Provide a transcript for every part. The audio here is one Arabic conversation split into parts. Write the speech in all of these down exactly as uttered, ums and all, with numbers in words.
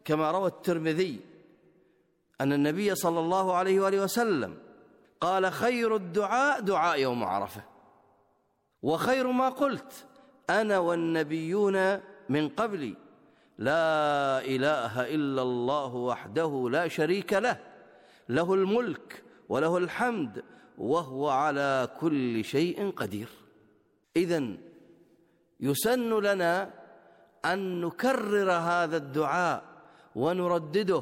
كما روى الترمذي أن النبي صلى الله عليه وآله وسلم قال: خير الدعاء دعاء يوم عرفة، وخير ما قلت أنا والنبيون من قبلي، لا إله إلا الله وحده لا شريك له، له الملك وله الحمد وهو على كل شيء قدير. إذن يسن لنا أن نكرر هذا الدعاء ونردده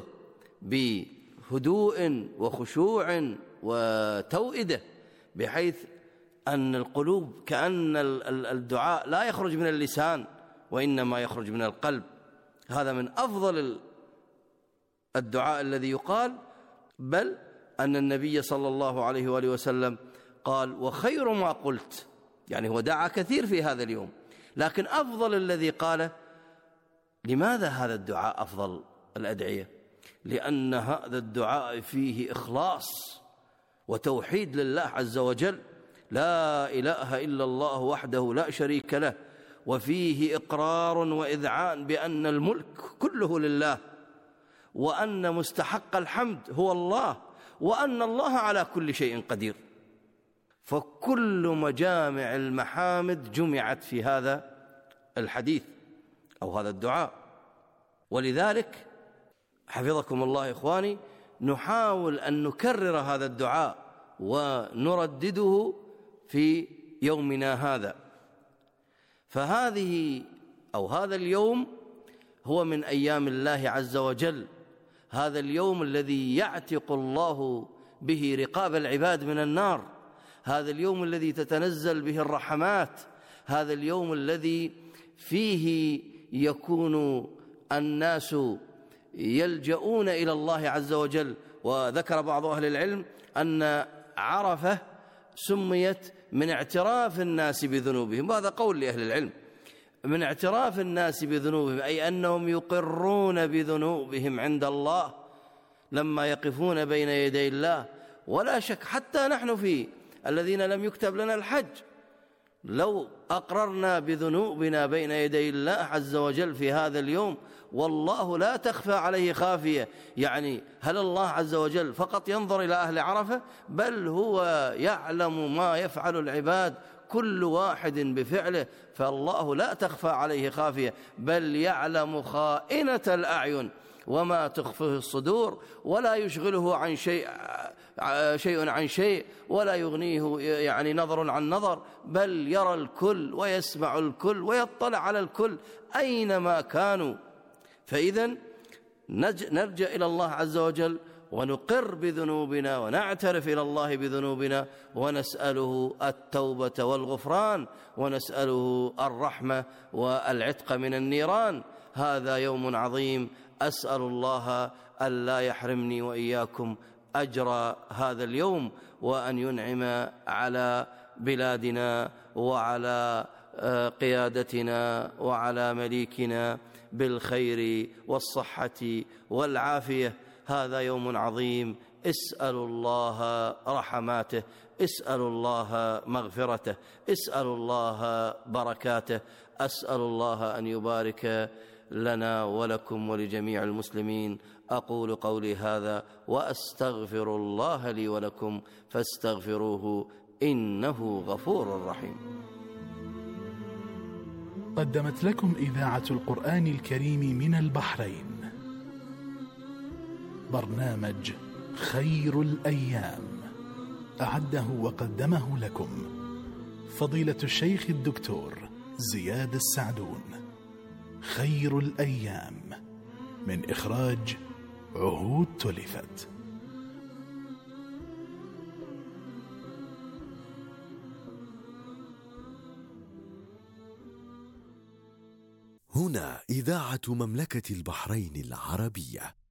بهدوء وخشوع وتوئده، بحيث أن القلوب كأن الدعاء لا يخرج من اللسان وإنما يخرج من القلب. هذا من أفضل الدعاء الذي يقال، بل أن النبي صلى الله عليه وآله وسلم قال: وخير ما قلت، يعني هو دعا كثير في هذا اليوم، لكن أفضل الذي قاله. لماذا هذا الدعاء أفضل الأدعية؟ لأن هذا الدعاء فيه إخلاص وتوحيد لله عز وجل، لا إله إلا الله وحده لا شريك له، وفيه إقرار وإذعان بأن الملك كله لله، وأن مستحق الحمد هو الله، وأن الله على كل شيء قدير. فكل مجامع المحامد جمعت في هذا الحديث أو هذا الدعاء. ولذلك حفظكم الله إخواني، نحاول أن نكرر هذا الدعاء ونردده في يومنا هذا. فهذه أو هذا اليوم هو من أيام الله عز وجل، هذا اليوم الذي يعتق الله به رقاب العباد من النار، هذا اليوم الذي تتنزل به الرحمات، هذا اليوم الذي فيه يكون الناس يلجؤون إلى الله عز وجل. وذكر بعض أهل العلم أن عرفة سميت من اعتراف الناس بذنوبهم، وهذا قول لأهل العلم، من اعتراف الناس بذنوبهم، أي أنهم يقرون بذنوبهم عند الله لما يقفون بين يدي الله. ولا شك حتى نحن في الذين لم يكتب لنا الحج، لو أقررنا بذنوبنا بين يدي الله عز وجل في هذا اليوم، والله لا تخفى عليه خافية. يعني هل الله عز وجل فقط ينظر إلى أهل عرفة؟ بل هو يعلم ما يفعل العباد كل واحد بفعله، فالله لا تخفى عليه خافية، بل يعلم خائنة الأعين وما تخفيه الصدور، ولا يشغله عن شيء شيء عن شيء، ولا يغنيه يعني نظر عن نظر، بل يرى الكل ويسمع الكل ويطلع على الكل أينما كانوا. فإذن نرجع إلى الله عز وجل ونقر بذنوبنا ونعترف إلى الله بذنوبنا، ونسأله التوبة والغفران، ونسأله الرحمة والعتق من النيران. هذا يوم عظيم، أسأل الله ألا يحرمني وإياكم أجر هذا اليوم، وأن ينعم على بلادنا وعلى قيادتنا وعلى مليكنا بالخير والصحة والعافية. هذا يوم عظيم، اسألوا الله رحماته، اسألوا الله مغفرته، اسألوا الله بركاته. أسأل الله أن يبارك لنا ولكم ولجميع المسلمين. أقول قولي هذا وأستغفر الله لي ولكم فاستغفروه إنه غفور رحيم. قدمت لكم إذاعة القرآن الكريم من البحرين برنامج خير الأيام، أعده وقدمه لكم فضيلة الشيخ الدكتور زياد السعدون. خير الأيام من إخراج عهود تلفت. هنا إذاعة مملكة البحرين العربية.